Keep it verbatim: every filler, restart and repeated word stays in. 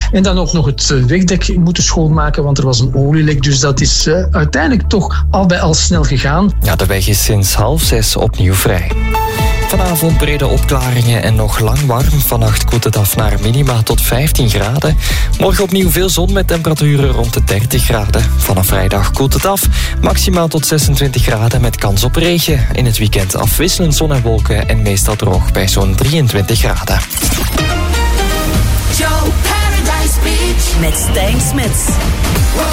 En dan ook nog het wegdek moeten schoonmaken, want er was een olielek. Dus dat is uh, uiteindelijk toch al bij al snel gegaan. Ja, de weg is sinds half zes opnieuw vrij. Vanavond brede opklaringen en nog lang warm. Vannacht koelt het af naar minima tot vijftien graden. Morgen opnieuw veel zon met temperaturen rond de dertig graden. Vanaf vrijdag koelt het af. Maximaal tot zesentwintig graden met kans op regen. In het weekend afwisselend zon en wolken en meestal droog bij zo'n drieëntwintig graden. Joe Paradise Beach met Stijn Smits.